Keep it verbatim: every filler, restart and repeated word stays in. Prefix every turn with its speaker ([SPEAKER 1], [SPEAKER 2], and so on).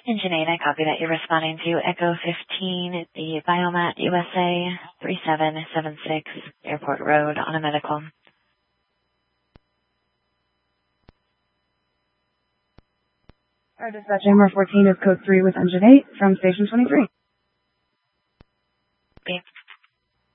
[SPEAKER 1] Engine eight, I copy that you're responding to Echo fifteen, the Biomat U S A three seven seven six, Airport Road, on a medical.
[SPEAKER 2] Our dispatch number fourteen is code three with engine eight from station twenty-three.
[SPEAKER 1] Beep.